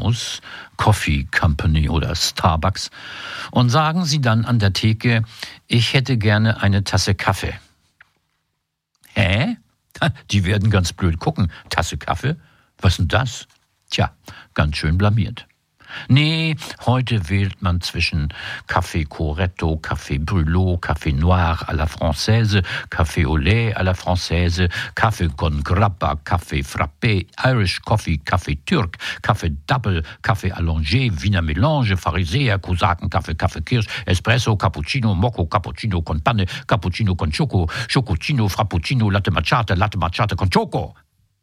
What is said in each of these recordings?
Haus, Coffee Company oder Starbucks, und sagen Sie dann an der Theke, ich hätte gerne eine Tasse Kaffee. Hä? Die werden ganz blöd gucken. Tasse Kaffee? Was denn das? Tja, ganz schön blamiert. Nee, heute wählt man zwischen Café Corretto, Café Brûlot, Café Noir à la Française, Café au lait à la Française, Café con grappa, Café frappé, Irish Coffee, Café Türk, Café Double, Café Allongé, Wiener Melange, Pharisäer, Kosaken, Kaffee Kirsch, Espresso, Cappuccino, Mocco, Cappuccino con Panne, Cappuccino con Choco, Chococino, Frappuccino, Latte Macchiato con Choco.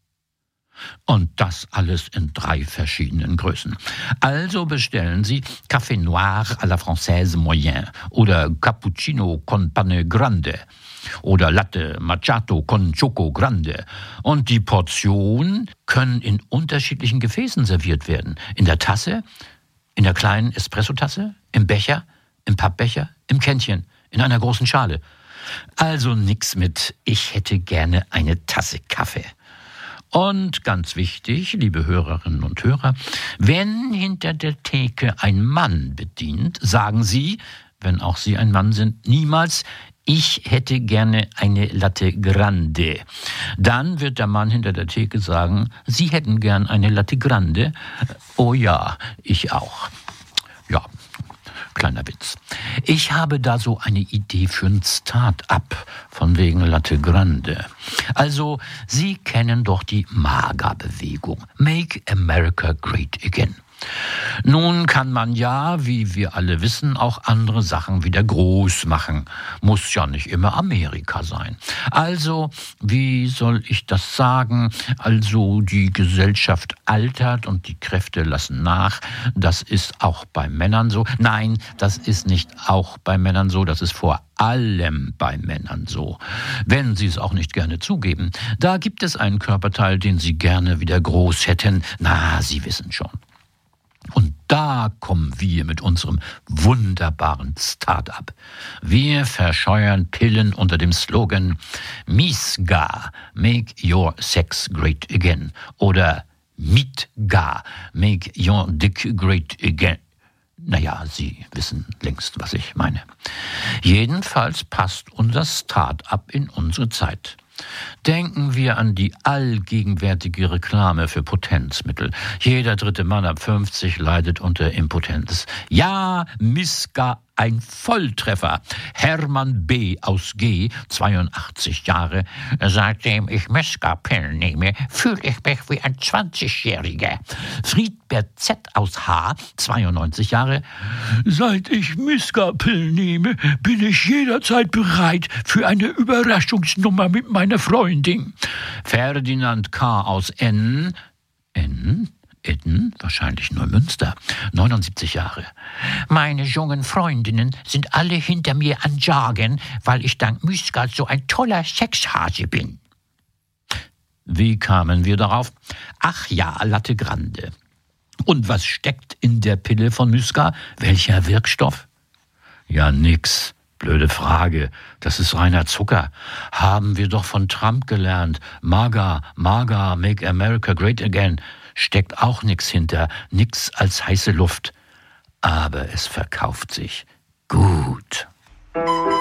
Und das alles in 3 verschiedenen Größen. Also bestellen Sie Café Noir à la Française Moyen oder Cappuccino con Panne Grande oder Latte Macchiato con Choco Grande. Und die Portionen können in unterschiedlichen Gefäßen serviert werden. In der Tasse, in der kleinen Espressotasse, im Becher, im Pappbecher, im Kännchen, in einer großen Schale. Also nix mit, ich hätte gerne eine Tasse Kaffee. Und ganz wichtig, liebe Hörerinnen und Hörer, wenn hinter der Theke ein Mann bedient, sagen Sie, wenn auch Sie ein Mann sind, niemals, ich hätte gerne eine Latte Grande. Dann wird der Mann hinter der Theke sagen, Sie hätten gern eine Latte Grande. Oh ja, ich auch. Ja. Kleiner Witz. Ich habe da so eine Idee für ein Start-up von wegen Latte Grande. Also, Sie kennen doch die MAGA-Bewegung. Make America Great Again. Nun kann man ja, wie wir alle wissen, auch andere Sachen wieder groß machen. Muss ja nicht immer Amerika sein. Also, wie soll ich das sagen? Also, die Gesellschaft altert und die Kräfte lassen nach. Das ist auch bei Männern so. Nein, das ist nicht auch bei Männern so. Das ist vor allem bei Männern so. Wenn Sie es auch nicht gerne zugeben. Da gibt es einen Körperteil, den Sie gerne wieder groß hätten. Na, Sie wissen schon. Und da kommen wir mit unserem wunderbaren Start-up. Wir verscheuern Pillen unter dem Slogan MISGA, Make Your Sex Great Again, oder MITGA, Make Your Dick Great Again. Naja, Sie wissen längst, was ich meine. Jedenfalls passt unser Start-up in unsere Zeit. Denken wir an die allgegenwärtige Reklame für Potenzmittel. Jeder 3. Mann ab 50 leidet unter Impotenz. Ja, Miska, ein Volltreffer. Hermann B. aus G., 82 Jahre. Seitdem ich Miska-Pillen nehme, fühle ich mich wie ein 20-Jähriger. Friedbert Z. aus H., 92 Jahre. Seit ich Miska-Pillen nehme, bin ich jederzeit bereit für eine Überraschungsnummer mit meiner Freundin. Ferdinand K. aus N., wahrscheinlich Neumünster, 79 Jahre. Meine jungen Freundinnen sind alle hinter mir an Jagen, weil ich dank Miska so ein toller Sexhase bin. Wie kamen wir darauf? Ach ja, Latte Grande. Und was steckt in der Pille von Miska? Welcher Wirkstoff? Ja, nix. Blöde Frage. Das ist reiner Zucker. Haben wir doch von Trump gelernt. MAGA, Make America Great Again. Steckt auch nix hinter. Nix als heiße Luft. Aber es verkauft sich gut.